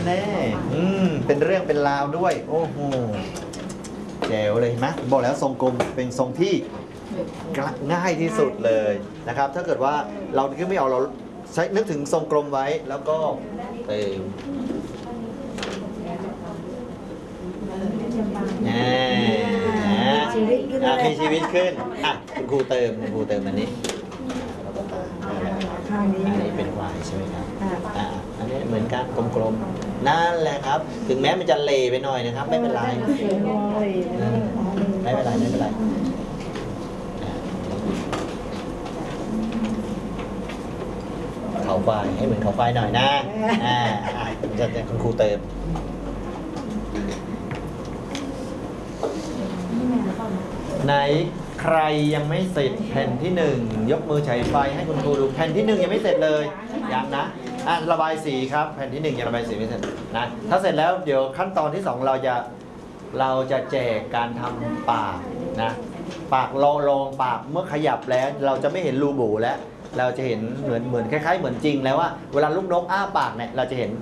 แน่เป็นเรื่องเป็นราวด้วยโอ้โหแจ๋วเลยเห็นไหมบอกแล้วทรงกลมเป็นทรงที่ง่ายที่สุดเลยนะครับถ้าเกิดว่าเราคิดไม่ออกเราใช้นึกถึงทรงกลมไว้แล้วก็เติมมีชีวิตขึ้นคุณครูเติมอันนี้อันนี้เป็นวายใช่ไหมครับอันนี้เหมือนกันกลมๆนั่นแหละครับถึงแม้มันจะเละไปหน่อยนะครับไม่เป็นไรไม่เป็นไรเขาไฟให้เหมือนเขาไฟหน่อยนะจะคุณครูเติมไหนใครยังไม่เสร็จแผ่นที่1ยกมือฉายไฟให้คุณครูดูแผ่นที่1ยังไม่เสร็จเลยยังนะระบายสีครับแผ่นที่1ยังระบายสีไม่เสร็จนะถ้าเสร็จแล้วเดี๋ยวขั้นตอนที่2เราจะแจกการทำปากนะปากลองปากเมื่อขยับแล้วเราจะไม่เห็นรูโบแล้วเราจะเห็นเหมือนคล้ายๆเหมือนจริงแล้วว่าเวลาลูกนกอ้าปากเนี่ยเราจะเห็น